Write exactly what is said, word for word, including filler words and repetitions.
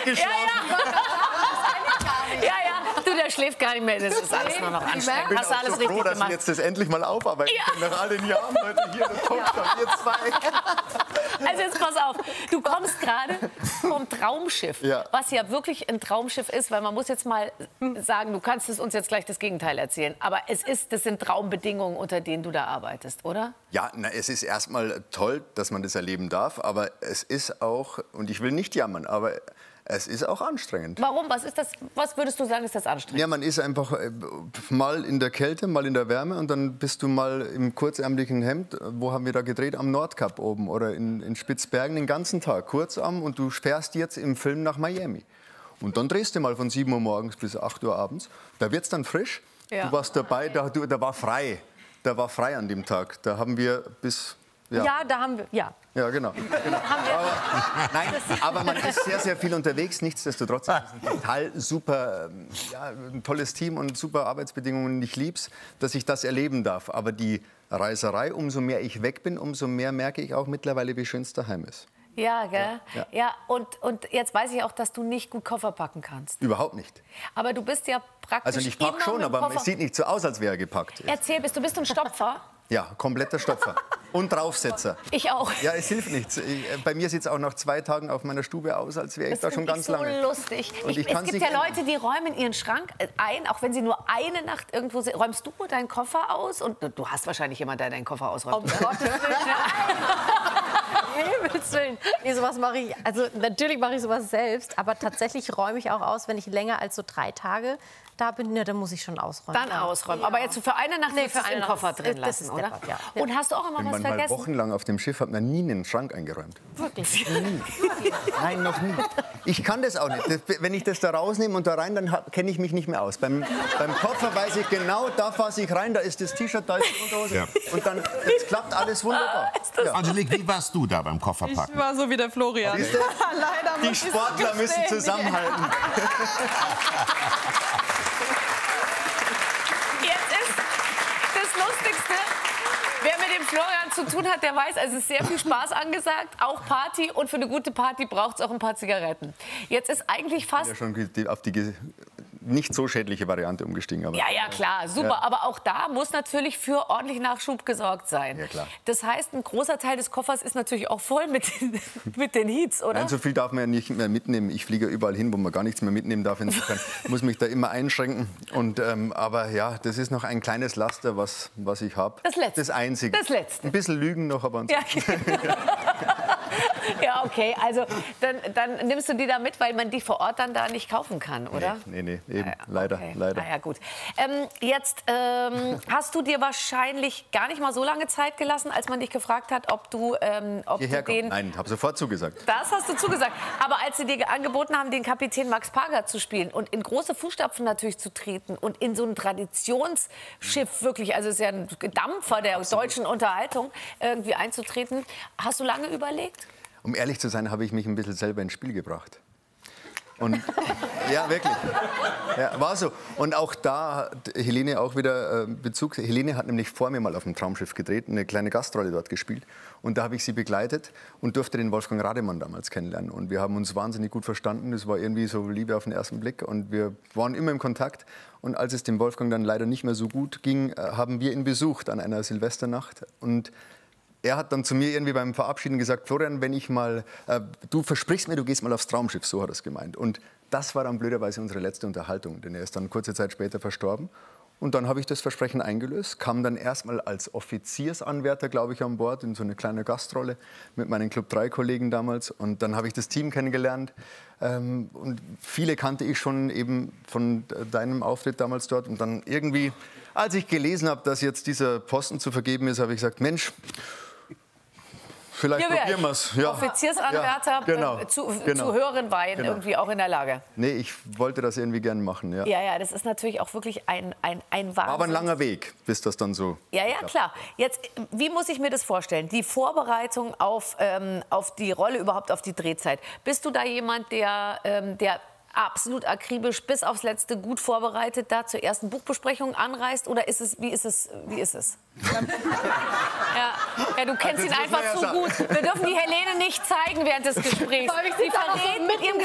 geschlafen. Ja, ja. ja, ja. Du, der schläft gar nicht mehr. Das ist alles nur noch anstrengend. Ich bin Hast du auch alles so richtig froh, dass gemacht. ich jetzt das endlich mal aufarbeiten Ja. kann. Nach all den Jahren heute hier, das kommt schon, ihr zwei. Also jetzt pass auf, du kommst gerade vom Traumschiff, Ja. was ja wirklich ein Traumschiff ist, weil man muss jetzt mal sagen, du kannst es uns jetzt gleich das Gegenteil erzählen, aber es ist, das sind Traumbedingungen, unter denen du da arbeitest, oder? Ja, na, es ist erstmal toll, dass man das erleben darf, aber es ist auch, und ich will nicht jammern, aber es ist auch anstrengend. Warum? Was ist das? Was würdest du sagen, ist das anstrengend? Ja, man ist einfach äh, mal in der Kälte, mal in der Wärme und dann bist du mal im kurzärmlichen Hemd. Wo haben wir da gedreht? Am Nordkap oben oder in, in Spitzbergen den ganzen Tag. Kurzarm und du fährst jetzt im Film nach Miami. Und dann drehst du mal von sieben Uhr morgens bis acht Uhr abends. Da wird es dann frisch. Ja. Du warst dabei, da, du, da war frei. Da war frei an dem Tag. Da haben wir bis... Ja. ja, da haben wir, ja. Ja, genau. genau. Aber, nein, aber man ist sehr, sehr viel unterwegs. Nichtsdestotrotz ist es ein total super, ja, ein tolles Team und super Arbeitsbedingungen. Ich lieb's, dass ich das erleben darf. Aber die Reiserei, umso mehr ich weg bin, umso mehr merke ich auch mittlerweile, wie schön es daheim ist. Ja, gell? Ja, Ja. ja und, und jetzt weiß ich auch, dass du nicht gut Koffer packen kannst. Überhaupt nicht. Aber du bist ja praktisch Also ich pack immer schon, mit dem aber Koffer. es sieht nicht so aus, als wäre er gepackt. Erzähl, bist du bist ein Stopfer? Ja, kompletter Stopfer. Und Draufsetzer. Ich auch. Ja, es hilft nichts. Ich, bei mir sieht es auch nach zwei Tagen auf meiner Stube aus, als wäre ich Das da schon finde ganz ich so lange. lustig. Und Ich, ich es kann's gibt nicht ja ändern. Leute, die räumen ihren Schrank ein, auch wenn sie nur eine Nacht irgendwo sind. Räumst du deinen Koffer aus? Und du hast wahrscheinlich jemanden, der deinen Koffer ausräumt. Um Gottes Willen. Himmels Willen. Nee, sowas mache ich, also natürlich mache ich sowas selbst, aber tatsächlich räume ich auch aus, wenn ich länger als so drei Tage da bin, ne, dann muss ich schon ausräumen. Dann ausräumen. Aber jetzt für eine Nacht Nee, willst du für es eine im Koffer Nacht. drin Das lassen, ist oder? deppert, ja. Und hast du auch immer Wenn was man mal vergessen? wochenlang auf dem Schiff hat man nie einen Schrank eingeräumt. Wirklich? Nein, noch nie. Ich kann das auch nicht. Das, wenn ich das da rausnehme und da rein, dann kenne ich mich nicht mehr aus. Beim, beim Koffer weiß ich genau, da fasse ich rein, da ist das T-Shirt, da ist die Unterhose. Ja. Und dann jetzt klappt alles wunderbar. Ja. Angelique, wie warst du da beim Kofferpacken? Ich war so wie der Florian. Siehst du? Leider Die muss ich Sportler müssen gestehen. zusammenhalten. Jetzt ist das Lustigste, wer mit dem Florian zu tun hat, der weiß, also es ist sehr viel Spaß angesagt, auch Party. Und für eine gute Party braucht es auch ein paar Zigaretten. Jetzt ist eigentlich fast... Ja, schon die- auf die ge- nicht so schädliche Variante umgestiegen. Aber Ja, ja, klar, super. Ja. Aber auch da muss natürlich für ordentlich Nachschub gesorgt sein. Ja, klar. Das heißt, ein großer Teil des Koffers ist natürlich auch voll mit den, mit den Heats, oder? Nein, so viel darf man ja nicht mehr mitnehmen. Ich fliege ja überall hin, wo man gar nichts mehr mitnehmen darf. Insofern muss mich da immer einschränken. Und, ähm, aber ja, das ist noch ein kleines Laster, was, was ich habe. Das Letzte. Das Einzige. Das Letzte. Ein bisschen Lügen noch, aber... Ja. Ja, okay. Also dann, dann nimmst du die da mit, weil man die vor Ort dann da nicht kaufen kann, oder? Nee, nee, nee eben. Ah ja, Leider, okay. leider. Ah ja, gut. Ähm, jetzt ähm, hast du dir wahrscheinlich gar nicht mal so lange Zeit gelassen, als man dich gefragt hat, ob du, ähm, ob Hierher du den... kommt. Nein, habe sofort zugesagt. Das hast du zugesagt. Aber als sie dir angeboten haben, den Kapitän Max Parger zu spielen und in große Fußstapfen natürlich zu treten und in so ein Traditionsschiff wirklich, also es ist ja ein Dampfer der deutschen Unterhaltung, irgendwie einzutreten, hast du lange überlegt? Um ehrlich zu sein, habe ich mich ein bisschen selber ins Spiel gebracht. Und ja, wirklich. Ja, war so. Und auch da hat Helene auch wieder äh, Bezug. Helene hat nämlich vor mir mal auf dem Traumschiff gedreht, eine kleine Gastrolle dort gespielt. Und da habe ich sie begleitet und durfte den Wolfgang Rademann damals kennenlernen. Und wir haben uns wahnsinnig gut verstanden. Das war irgendwie so Liebe auf den ersten Blick. Und wir waren immer im Kontakt. Und als es dem Wolfgang dann leider nicht mehr so gut ging, äh, haben wir ihn besucht an einer Silvesternacht. Und er hat dann zu mir irgendwie beim Verabschieden gesagt, Florian, wenn ich mal, äh, du versprichst mir, du gehst mal aufs Traumschiff, so hat er es gemeint. Und das war dann blöderweise unsere letzte Unterhaltung, denn er ist dann kurze Zeit später verstorben. Und dann habe ich das Versprechen eingelöst, kam dann erstmal als Offiziersanwärter, glaube ich, an Bord in so eine kleine Gastrolle mit meinen Club drei Kollegen damals. Und dann habe ich das Team kennengelernt. Ähm, und viele kannte ich schon eben von deinem Auftritt damals dort. Und dann irgendwie, als ich gelesen habe, dass jetzt dieser Posten zu vergeben ist, habe ich gesagt, Mensch, vielleicht Ja, probieren wir es. Ja. Offiziersanwärter, Ja, genau, äh, zu, genau. zu höheren Weihen Genau. irgendwie auch in der Lage. Nee, ich wollte das irgendwie gern machen. Ja. Ja, ja, das ist natürlich auch wirklich ein, ein, ein Wahnsinn. Aber ein langer Weg, bis das dann so... Ja, ja, klar. Jetzt, wie muss ich mir das vorstellen? Die Vorbereitung auf, ähm, auf die Rolle, überhaupt auf die Drehzeit. Bist du da jemand, der, ähm, der absolut akribisch bis aufs Letzte gut vorbereitet da zur ersten Buchbesprechung anreist? Oder ist es, wie ist es? Wie ist es? Ja, ja, du kennst Also ihn jetzt muss einfach man ja zu sagen. gut. Wir dürfen die Helene nicht zeigen während des Gesprächs. Vor allem, ich Sie sitze auch so verrät mit ihrem